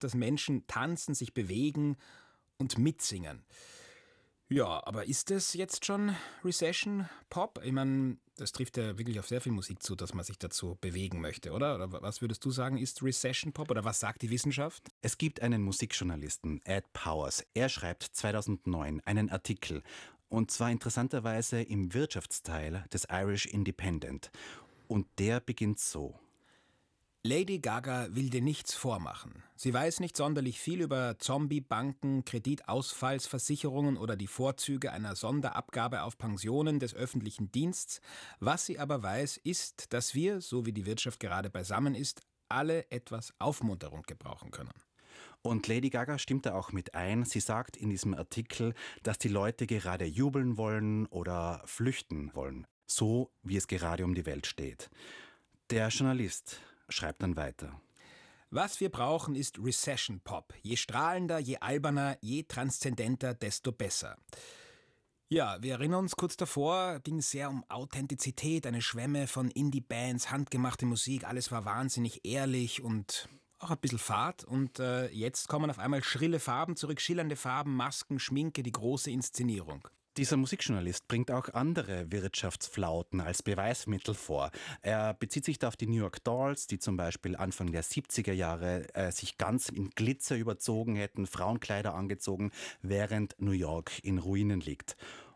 dass Menschen tanzen, sich bewegen und mitsingen. Ja, aber ist das jetzt schon Recession Pop? Ich meine, das trifft ja wirklich auf sehr viel Musik zu, dass man sich dazu bewegen möchte, oder? Oder was würdest du sagen, ist Recession Pop oder was sagt die Wissenschaft? Es gibt einen Musikjournalisten, Ed Powers. Er schreibt 2009 einen Artikel, und zwar interessanterweise im Wirtschaftsteil des Irish Independent. Und der beginnt so. Lady Gaga will dir nichts vormachen. Sie weiß nicht sonderlich viel über Zombie-Banken, Kreditausfallsversicherungen oder die Vorzüge einer Sonderabgabe auf Pensionen des öffentlichen Dienstes. Was sie aber weiß, ist, dass wir, so wie die Wirtschaft gerade beisammen ist, alle etwas Aufmunterung gebrauchen können. Und Lady Gaga stimmt da auch mit ein. Sie sagt in diesem Artikel, dass die Leute gerade jubeln wollen oder flüchten wollen. So, wie es gerade um die Welt steht. Der Journalist schreibt dann weiter. Was wir brauchen, ist Recession Pop. Je strahlender, je alberner, je transzendenter, desto besser. Ja, wir erinnern uns, kurz davor ging es sehr um Authentizität, eine Schwemme von Indie-Bands, handgemachte Musik, alles war wahnsinnig ehrlich und auch ein bisschen fad. Und jetzt kommen auf einmal schrille Farben zurück, schillernde Farben, Masken, Schminke, die große Inszenierung. Dieser Musikjournalist bringt auch andere Wirtschaftsflauten als Beweismittel vor. Er bezieht sich da auf die New York Dolls, die zum Beispiel Anfang der 70er Jahre sich ganz in Glitzer überzogen hätten, Frauenkleider angezogen, während New York in Ruinen liegt.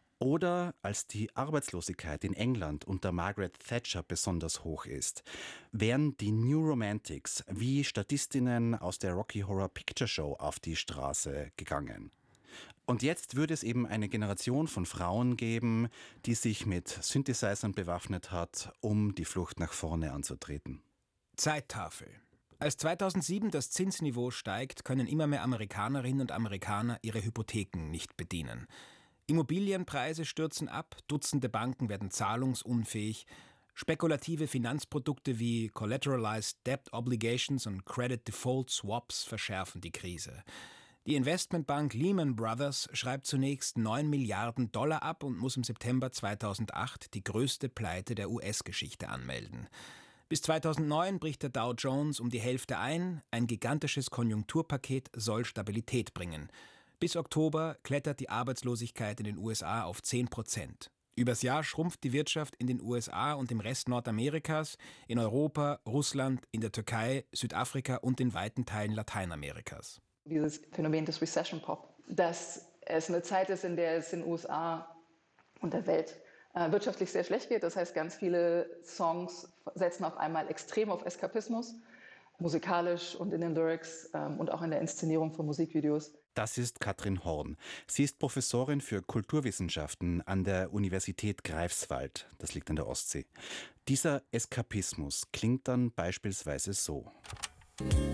Oder als die Arbeitslosigkeit in England unter Margaret Thatcher besonders hoch ist, wären die New Romantics wie Statistinnen aus der Rocky Horror Picture Show auf die Straße gegangen. Und jetzt würde es eben eine Generation von Frauen geben, die sich mit Synthesizern bewaffnet hat, um die Flucht nach vorne anzutreten. Zeittafel. Als 2007 das Zinsniveau steigt, können immer mehr Amerikanerinnen und Amerikaner ihre Hypotheken nicht bedienen. Immobilienpreise stürzen ab, Dutzende Banken werden zahlungsunfähig. Spekulative Finanzprodukte wie Collateralized Debt Obligations und Credit Default Swaps verschärfen die Krise. Die Investmentbank Lehman Brothers schreibt zunächst 9 Milliarden Dollar ab und muss im September 2008 die größte Pleite der US-Geschichte anmelden. Bis 2009 bricht der Dow Jones um die Hälfte ein. Ein gigantisches Konjunkturpaket soll Stabilität bringen. Bis Oktober klettert die Arbeitslosigkeit in den USA auf 10%. Übers Jahr schrumpft die Wirtschaft in den USA und im Rest Nordamerikas, in Europa, Russland, in der Türkei, Südafrika und in weiten Teilen Lateinamerikas. Dieses Phänomen des Recession Pop, dass es eine Zeit ist, in der es in den USA und der Welt wirtschaftlich sehr schlecht geht. Das heißt, ganz viele Songs setzen auf einmal extrem auf Eskapismus, musikalisch und in den Lyrics und auch in der Inszenierung von Musikvideos. Das ist Katrin Horn. Sie ist Professorin für Kulturwissenschaften an der Universität Greifswald. Das liegt an der Ostsee. Dieser Eskapismus klingt dann beispielsweise so.